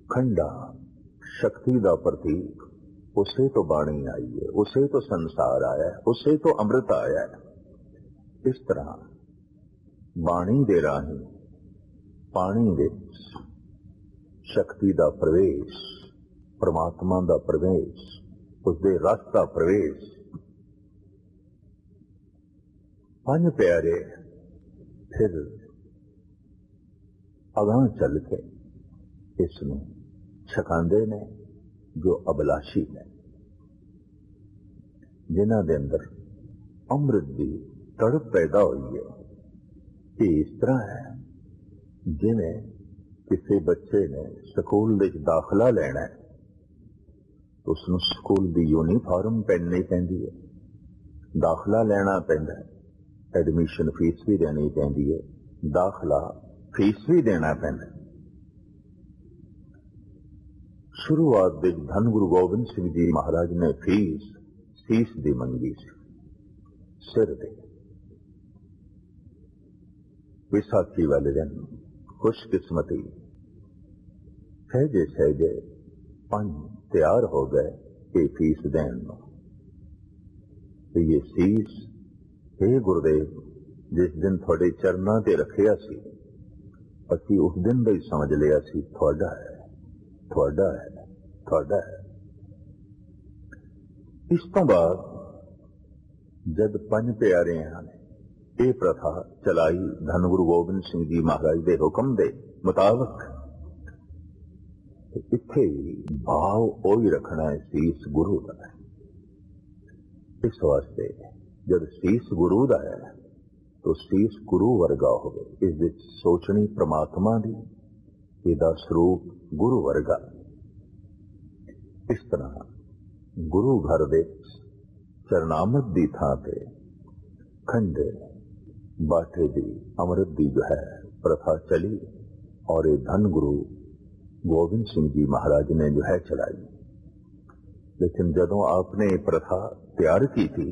खंडा शक्ति का प्रतीक, उसे तो बाणी आई है, उसे तो संसार आया है, उसे तो अमृत आया है। इस तरह बाणी दे राही पानी विच शक्ति का प्रवेश, परमात्मा का प्रवेश, उसके रस का प्रवेश। पंज प्यारे फिर अगां चल के इसनूं छकांदे ने जो अभिलाषी ने, जिन्हां दे अंदर अमृत की तड़प पैदा हुई है। ये इस तरह है जिवें किसी बच्चे ने स्कूल विच दाखला लेना है तो उसनूं स्कूल की यूनीफॉर्म पहननी पैंदी है, दाखला लेना पैंदा है, एडमिशन फीस भी देनी पैंदी है, दाखला फीस भी देना पैंदा है। शुरुआत विच धन गुरु गोबिंद सिंह जी महाराज ने फीस सीस दी मंगी सी, सिर दे। विसाखी वाले दिन खुशकिस्मती सहजे सहजे पंज तैयार हो गए ये फीस देन नूं। ते ये सीस, हे गुरुदेव, जिस दिन थोड़े चरनां ते रखिया सी, असीं उस दिन दा ही समझ लिया सी थोड़ा है, थोड़ा है, थोड़ा है। इस तो बाद जब पंज प्यारियां ने ये प्रथा चलाई धन गुरु गोबिंद सिंह जी महाराज के हुक्म के मुताबिक, इत्थे भाव ओही रखना है सीस गुरु का है। इस वास्ते जब सीस गुरु का है तो सीस गुरु वर्गा हो, इस विच सोचनी परमात्मा की, इहदा स्वरूप गुरु वर्गा। इस तरह गुरु घर दे चरनामत की थां ते खंडे बाटे दी अमृत की जो है प्रथा चली और ये धन गुरु गोबिंद सिंह जी महाराज ने जो है चलाई। लेकिन जदों आपने ये प्रथा तैयार की थी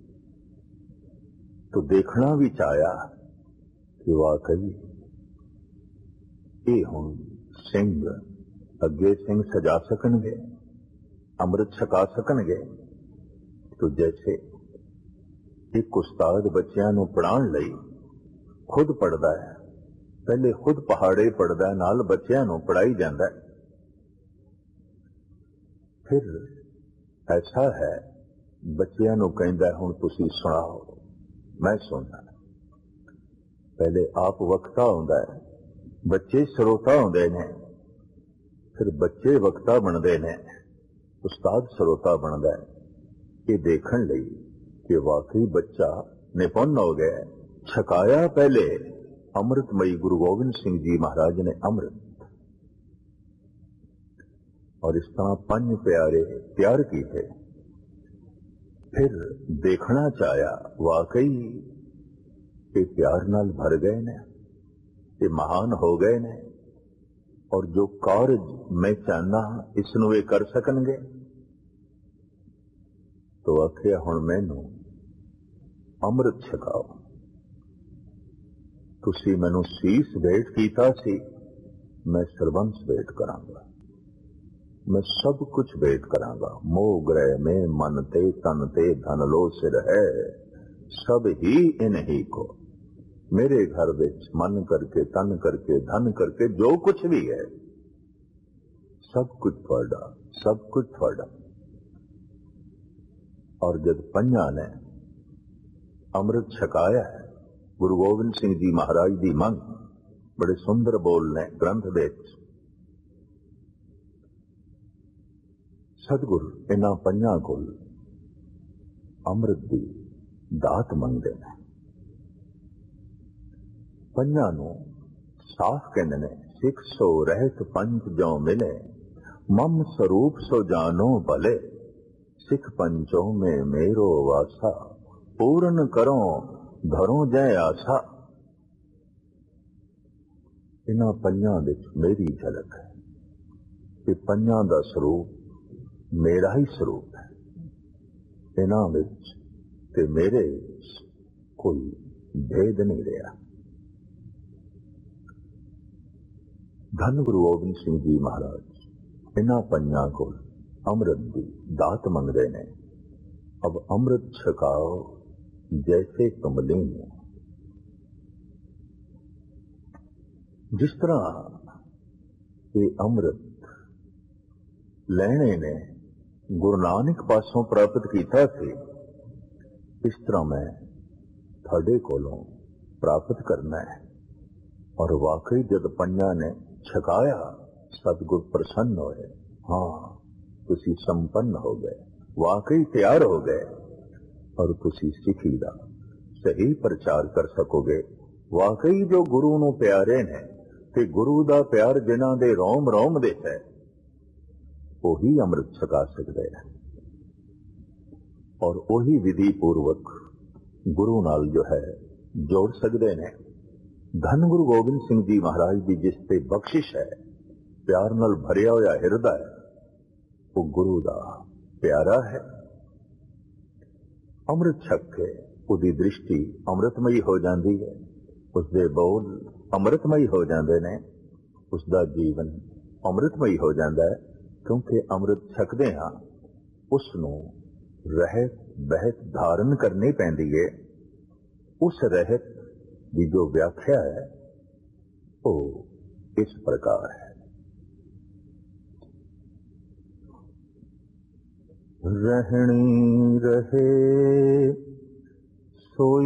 तो देखना भी चाया कि वाकई ये हुण सिंह अगे सिंह सजा सकणगे, अमृत छका सकणगे। तो जैसे एक उस्ताद बच्चों को पढ़ाने लई खुद पढ़ता है, पहले खुद पहाड़े पढ़ता है, नाल बच्चों को पढ़ाई जाता है। फिर ऐसा है बच्चों को कहता है हुण तुसीं सुणाओ, मैं सुनना। पहले आप वक्ता होंदा है, बच्चे श्रोता होंदे ने, फिर बच्चे वक्ता बनते हैं, उस्ताद श्रोता बनता है। ये देखने लई कि वाकई बच्चा निपुण हो गया, छकाया पहले अमृतमयी गुरु गोबिंद सिंह जी महाराज ने अमृत, और इस तरह पंज प्यारे तैयार किए। फिर देखना चाया वाकई ये प्यार नाल भर गए ने, ये महान हो गए ने, और जो कार्य मैं चाहना इसनूं ये कर सकणगे। तो आखिया हुण मैनू अमृत छकाओ, तुसी मैनू सीस भेंट कीता सी, मैं सरबंस भेंट करांगा, मैं सब कुछ भेंट करांगा। मोह ग्रह में मन ते तन ते धन लो सिर है, सब ही इन ही को। मेरे घर विच मन करके तन करके धन करके जो कुछ भी है सब कुछ थोड़ा, सब कुछ थोड़ा। और जब पंजा ने अमृत छकाया है, गुरु गोबिंद सिंह जी महाराज की मंग बड़े सुंदर बोल ने ग्रंथ दे, सतगुरु इन्हां पंजां कोल अमृत की दात मंगते हैं। पंजां नूं साफ कहंदे ने, सिख सो रहत पंच जो मिले, मम स्वरूप सो जानो भले, सिख पंचों में मेरो वासा, पूर्ण करो धरो जय आशा। इन्हां पंजां विच मेरी झलक है, कि पंजां दा स्वरूप मेरा ही स्वरूप है। इन्हां विच ते मेरे विच कोई भेद नहीं रहा। धन गुरु गोबिंद सिंह जी महाराज इन्हां पंजां कोल अमृत की दात मंगते ने। अब अमृत छकाओ जैसे कमलीन। जिस तरह ये अमृत लैणे ने गुरु नानक पासों प्राप्त किया सी, इस तरह मैं थाडे कोलों प्राप्त करना है। और वाकई जब पंजा ने छकाया सतगुर प्रसन्न होए। हाँ, तुसी संपन्न हो गए, वाकई तैयार हो गए और तुसी सिखी दा सही प्रचार कर सकोगे। वाकई जो गुरु नूं प्यारे ने ते गुरु दा प्यार जिन्हां दे रोम रोम दे है, वही अमृत छका सकते हैं और वही विधि पूर्वक गुरु नाल जो है जोड़ सकते हैं। धन गुरु गोबिंद सिंह जी महाराज की जिस ते बख्शिश है, प्यार नाल भरिया होया हिरदा है, वो गुरु दा प्यारा है। अमृत छक के उसकी दृष्टि अमृतमयी हो जाती है, उसके बोल अमृतमयी हो जाते हैं, उसका जीवन अमृतमयी हो जाता है। क्योंकि अमृत छकदे हाँ उसनों रहत बहत धारण करनी पैंदी है। उस रहत की जो व्याख्या है वो इस प्रकार है। रहनी रहे सोई